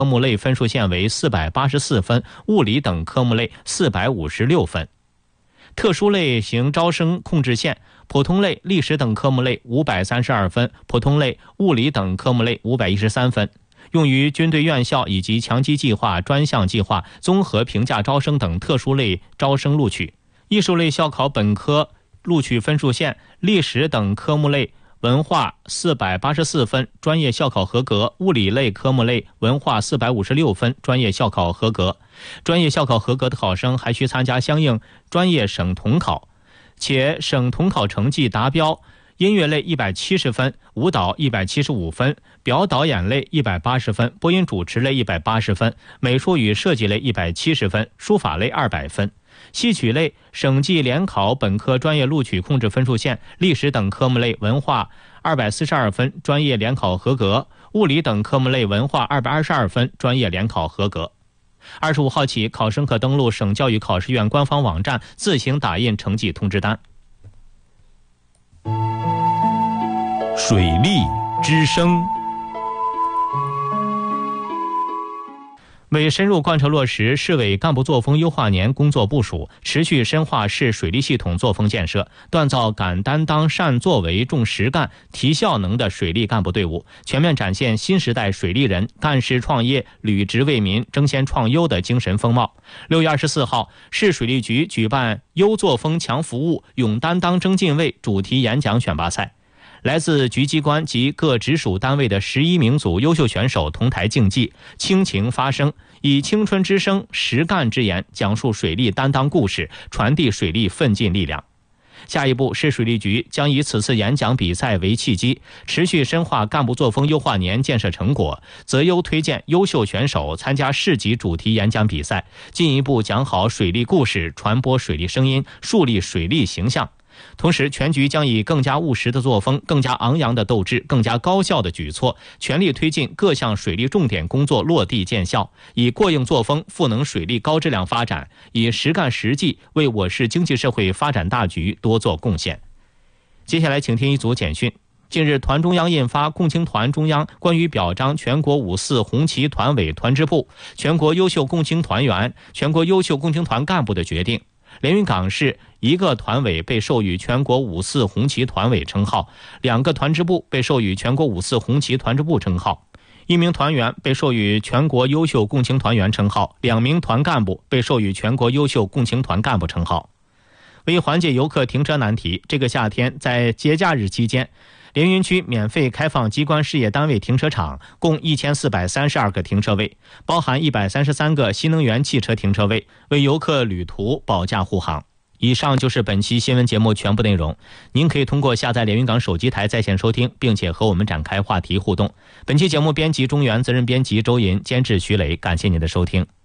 科目类分数线为484分，物理等科目类456分。特殊类型招生控制线，普通类、历史等科目类532分，普通类、物理等科目类513分。用于军队院校以及强基计划、专项计划、综合评价招生等特殊类招生录取。艺术类校考本科录取分数线，历史等科目类文化484分，专业校考合格；物理类科目类文化456分，专业校考合格。专业校考合格的考生还需参加相应专业省统考，且省统考成绩达标。音乐类170分，舞蹈175分，表导演类180分，播音主持类180分，美术与设计类170分，书法类200分。戏曲类省际联考本科专业录取控制分数线，历史等科目类文化242分，专业联考合格；物理等科目类文化222分，专业联考合格。25号起，考生可登录省教育考试院官方网站自行打印成绩通知单。水利之声。为深入贯彻落实市委干部作风优化年工作部署，持续深化市水利系统作风建设，锻造敢担当、善作为、重实干、提效能的水利干部队伍，全面展现新时代水利人干事创业、履职为民、争先创优的精神风貌。6月24号，市水利局举办优作风强服务、勇担当争进位主题演讲选拔赛。来自局机关及各直属单位的11名组优秀选手同台竞技，倾情发声，以青春之声、实干之言讲述水利担当故事，传递水利奋进力量。下一步，市水利局将以此次演讲比赛为契机，持续深化干部作风优化年建设成果，择优推荐优秀选手参加市级主题演讲比赛，进一步讲好水利故事，传播水利声音，树立水利形象。同时，全局将以更加务实的作风、更加昂扬的斗志、更加高效的举措，全力推进各项水利重点工作落地见效，以过硬作风赋能水利高质量发展，以实干实际为我市经济社会发展大局多做贡献。接下来请听一组简讯。近日，团中央印发共青团中央关于表彰全国5·4红旗团委团支部、全国优秀共青团员、全国优秀共青团干部的决定。连云港市1个团委被授予全国5·4红旗团委称号，2个团支部被授予全国5·4红旗团支部称号，1名团员被授予全国优秀共青团员称号，2名团干部被授予全国优秀共青团干部称号。为缓解游客停车难题，这个夏天在节假日期间，连云区免费开放机关事业单位停车场，共1432个停车位，包含133个新能源汽车停车位，为游客旅途保驾护航。以上就是本期新闻节目全部内容，您可以通过下载连云港手机台在线收听，并且和我们展开话题互动。本期节目编辑钟原，责任编辑周银，监制徐磊，感谢您的收听。